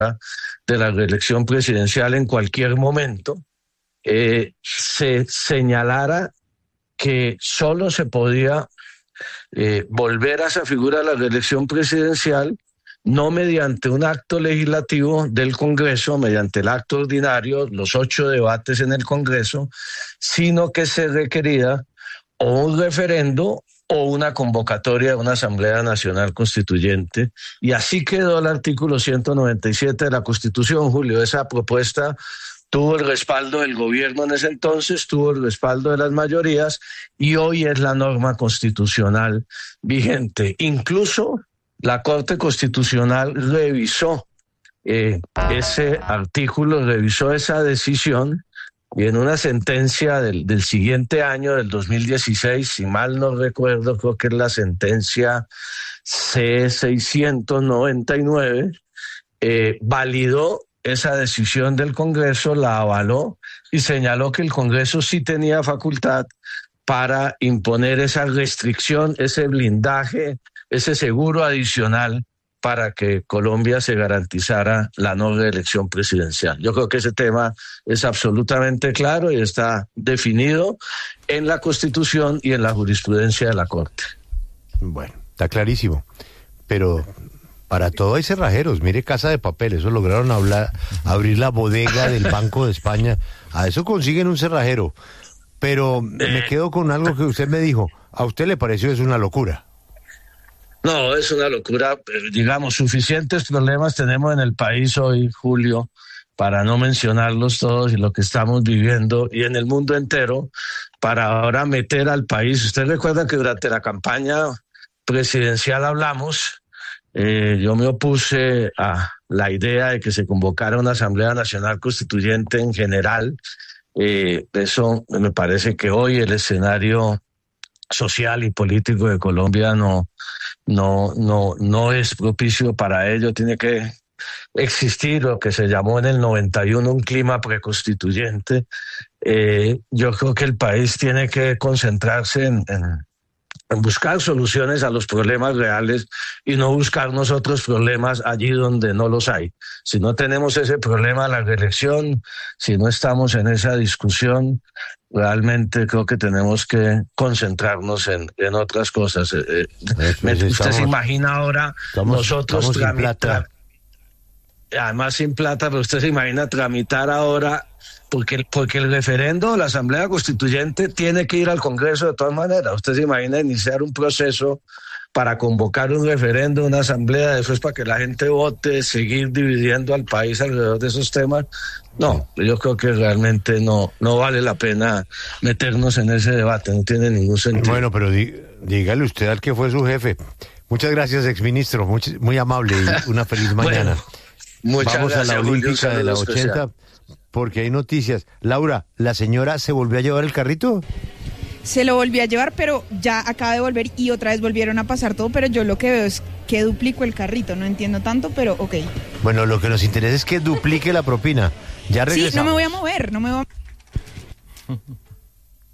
de la reelección presidencial en cualquier momento, se señalara que solo se podía volver a esa figura de la reelección presidencial no mediante un acto legislativo del Congreso, mediante el acto ordinario, los 8 debates en el Congreso, sino que se requería o un referendo o una convocatoria de una Asamblea Nacional Constituyente. Y así quedó el artículo 197 de la Constitución, Julio. Esa propuesta tuvo el respaldo del gobierno en ese entonces, tuvo el respaldo de las mayorías y hoy es la norma constitucional vigente. Incluso la Corte Constitucional revisó ese artículo, revisó esa decisión y en una sentencia del siguiente año, del 2016, si mal no recuerdo, creo que es la sentencia C-699, validó esa decisión del Congreso, la avaló y señaló que el Congreso sí tenía facultad para imponer esa restricción, ese blindaje, ese seguro adicional para que Colombia se garantizara la no reelección presidencial. Yo creo que ese tema es absolutamente claro y está definido en la Constitución y en la jurisprudencia de la Corte. Bueno, está clarísimo, pero para todo hay cerrajeros. Mire Casa de Papel, eso lograron abrir la bodega del Banco de España, a eso consiguen un cerrajero. Pero me quedo con algo que usted me dijo, ¿a usted le pareció es una locura? No, es una locura, digamos, suficientes problemas tenemos en el país hoy, Julio, para no mencionarlos todos y lo que estamos viviendo y en el mundo entero, para ahora meter al país. Usted recuerda que durante la campaña presidencial hablamos, yo me opuse a la idea de que se convocara una Asamblea Nacional Constituyente en general. Eso me parece que hoy el escenario social y político de Colombia no es propicio para ello. Tiene que existir lo que se llamó en el 91 un clima preconstituyente. Yo creo que el país tiene que concentrarse en buscar soluciones a los problemas reales y no buscar nosotros problemas allí donde no los hay. Si no tenemos ese problema de la reelección, si no estamos en esa discusión, realmente creo que tenemos que concentrarnos en otras cosas. Usted se imagina ahora nosotros tramitar, además sin plata, pero usted se imagina tramitar ahora, porque el referendo, la Asamblea Constituyente tiene que ir al Congreso de todas maneras. Usted se imagina iniciar un proceso para convocar un referendo, una asamblea, después para que la gente vote, seguir dividiendo al país alrededor de esos temas. No, yo creo que realmente no vale la pena meternos en ese debate, no tiene ningún sentido. Bueno, pero dígale usted al que fue su jefe. Muchas gracias, exministro, muy amable y una feliz mañana. Muchas Vamos gracias, a la Olímpica de la 80, especial. Porque hay noticias. Laura, ¿la señora se volvió a llevar el carrito? Se lo volví a llevar, pero ya acaba de volver y otra vez volvieron a pasar todo, pero yo lo que veo es que duplico el carrito, no entiendo tanto, pero ok. Bueno, lo que nos interesa es que duplique la propina. Ya regresamos. Sí, no me voy a mover,